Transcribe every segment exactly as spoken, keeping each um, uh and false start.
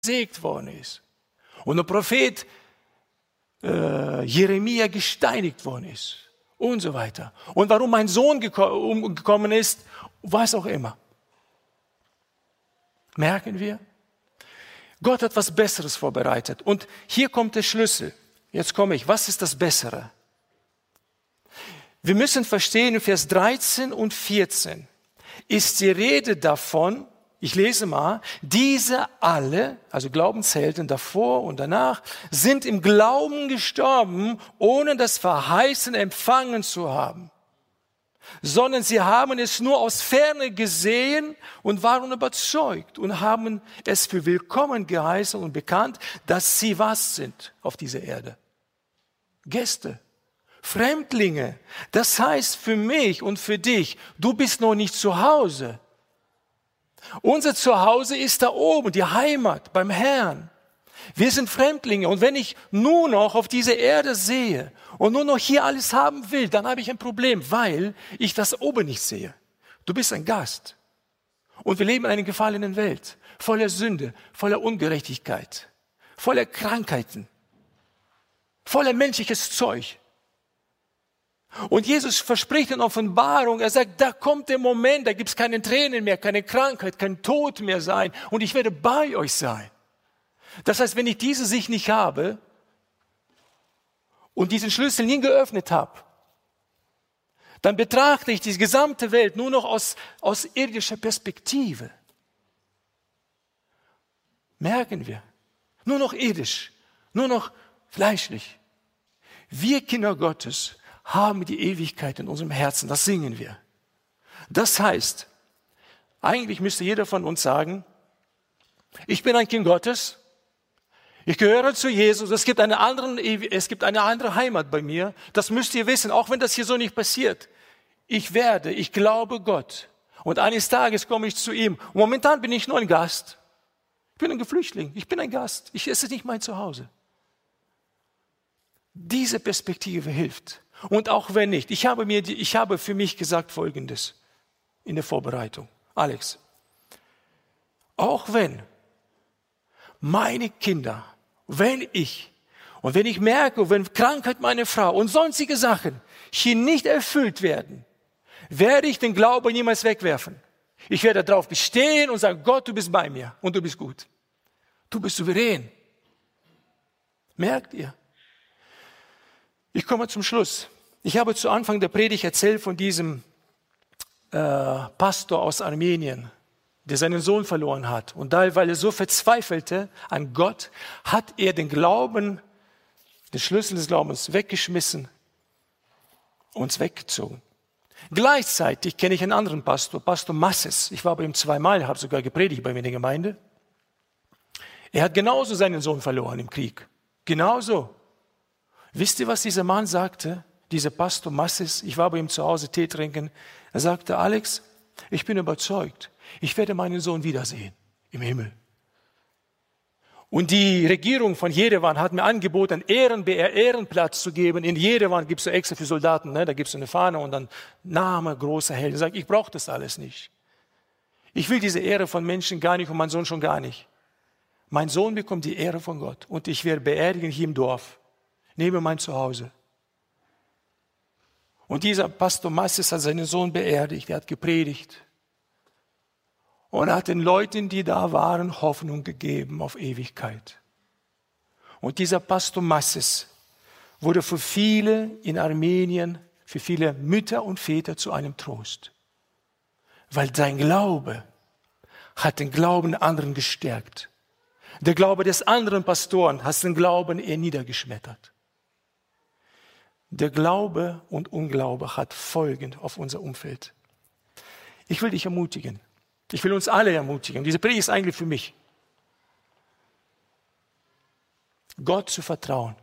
gesägt worden ist. Und der Prophet äh, Jeremia gesteinigt worden ist. Und so weiter. Und warum mein Sohn geko- umgekommen ist, was auch immer. Merken wir? Gott hat was Besseres vorbereitet. Und hier kommt der Schlüssel. Jetzt komme ich. Was ist das Bessere? Wir müssen verstehen, in Vers dreizehn und vierzehn ist die Rede davon, ich lese mal, diese alle, also Glaubenshelden davor und danach, sind im Glauben gestorben, ohne das Verheißen empfangen zu haben. Sondern sie haben es nur aus Ferne gesehen und waren überzeugt und haben es für willkommen geheißen und bekannt, dass sie was sind auf dieser Erde. Gäste, Fremdlinge. Das heißt für mich und für dich, du bist noch nicht zu Hause. Unser Zuhause ist da oben, die Heimat beim Herrn. Wir sind Fremdlinge und wenn ich nur noch auf diese Erde sehe und nur noch hier alles haben will, dann habe ich ein Problem, weil ich das oben nicht sehe. Du bist ein Gast und wir leben in einer gefallenen Welt, voller Sünde, voller Ungerechtigkeit, voller Krankheiten, voller menschliches Zeug. Und Jesus verspricht in Offenbarung, er sagt, da kommt der Moment, da gibt es keine Tränen mehr, keine Krankheit, kein Tod mehr sein und ich werde bei euch sein. Das heißt, wenn ich diese Sicht nicht habe und diesen Schlüssel nie geöffnet habe, dann betrachte ich die gesamte Welt nur noch aus, aus irdischer Perspektive. Merken wir, nur noch irdisch, nur noch fleischlich. Wir Kinder Gottes haben die Ewigkeit in unserem Herzen, das singen wir. Das heißt, eigentlich müsste jeder von uns sagen, ich bin ein Kind Gottes, ich gehöre zu Jesus, es gibt eine andere, es gibt eine andere Heimat bei mir, das müsst ihr wissen, auch wenn das hier so nicht passiert. Ich werde, ich glaube Gott und eines Tages komme ich zu ihm. Und momentan bin ich nur ein Gast, ich bin ein Flüchtling, ich bin ein Gast, ich, es ist nicht mein Zuhause. Diese Perspektive hilft. Und auch wenn nicht, ich habe, mir, ich habe für mich gesagt Folgendes in der Vorbereitung. Alex, auch wenn meine Kinder, wenn ich und wenn ich merke, wenn Krankheit meiner Frau und sonstige Sachen hier nicht erfüllt werden, werde ich den Glauben niemals wegwerfen. Ich werde darauf bestehen und sagen, Gott, du bist bei mir und du bist gut. Du bist souverän. Merkt ihr? Ich komme zum Schluss. Ich habe zu Anfang der Predigt erzählt von diesem äh, Pastor aus Armenien, der seinen Sohn verloren hat. Und da, weil er so verzweifelte an Gott, hat er den Glauben, den Schlüssel des Glaubens weggeschmissen und uns weggezogen. Gleichzeitig kenne ich einen anderen Pastor, Pastor Masses. Ich war bei ihm zweimal, habe sogar gepredigt bei mir in der Gemeinde. Er hat genauso seinen Sohn verloren im Krieg. Genauso. Wisst ihr, was dieser Mann sagte? Dieser Pastor Masses, ich war bei ihm zu Hause Tee trinken. Er sagte, Alex, ich bin überzeugt, ich werde meinen Sohn wiedersehen im Himmel. Und die Regierung von Jerewan hat mir angeboten, einen Ehren- Ehrenplatz zu geben. In Jerewan gibt es so extra für Soldaten, ne? Da gibt es eine Fahne und dann Name, großer Held. Er sagt, ich brauche das alles nicht. Ich will diese Ehre von Menschen gar nicht und mein Sohn schon gar nicht. Mein Sohn bekommt die Ehre von Gott und ich werde beerdigen hier im Dorf. Neben mein Zuhause. Und dieser Pastor Masses hat seinen Sohn beerdigt, er hat gepredigt und hat den Leuten, die da waren, Hoffnung gegeben auf Ewigkeit. Und dieser Pastor Masses wurde für viele in Armenien, für viele Mütter und Väter zu einem Trost. Weil sein Glaube hat den Glauben der anderen gestärkt. Der Glaube des anderen Pastoren hat den Glauben eher niedergeschmettert. Der Glaube und Unglaube hat Folgen auf unser Umfeld. Ich will dich ermutigen. Ich will uns alle ermutigen. Diese Predigt ist eigentlich für mich. Gott zu vertrauen.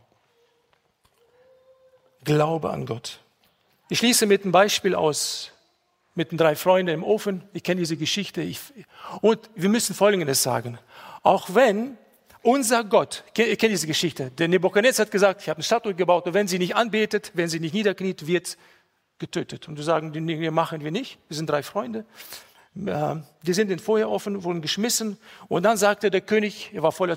Glaube an Gott. Ich schließe mit einem Beispiel aus, mit den drei Freunden im Ofen. Ich kenne diese Geschichte. Ich, und wir müssen Folgendes sagen. Auch wenn unser Gott, ihr kennt diese Geschichte, der Nebukadnezar hat gesagt, ich habe eine Statue gebaut und wenn sie nicht anbetet, wenn sie nicht niederkniet, wird getötet. Und du sagst, die machen wir nicht, wir sind drei Freunde. die sind in den Feuerofen, wurden geschmissen. Und dann sagte der König, er war voller